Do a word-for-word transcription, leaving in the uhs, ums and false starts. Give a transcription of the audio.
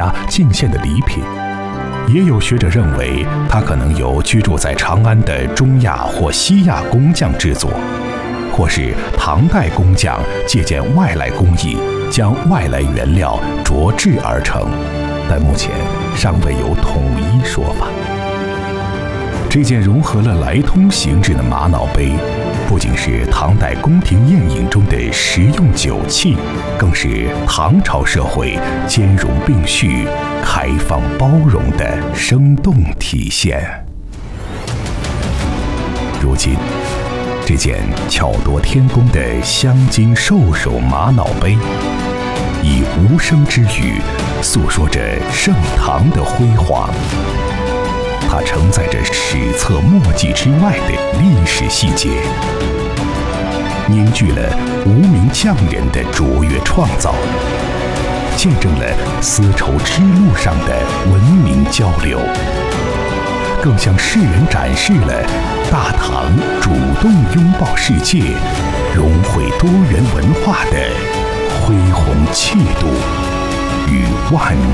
家进献的礼品。也有学者认为，它可能由居住在长安的中亚或西亚工匠制作，或是唐代工匠借鉴外来工艺，将外来原料琢制而成，但目前尚未有统一说法。这件融合了来通形制的玛瑙杯，不仅是唐代宫廷宴饮中的实用酒器，更是唐朝社会兼容并蓄、开放包容的生动体现。如今，这件巧夺天工的镶金兽首玛瑙杯，以无声之语诉说着盛唐的辉煌。它承载着史册墨迹之外的历史细节，凝聚了无名匠人的卓越创造，见证了丝绸之路上的文明交流，更向世人展示了大唐主动拥抱世界、融汇多元文化的恢宏气度与万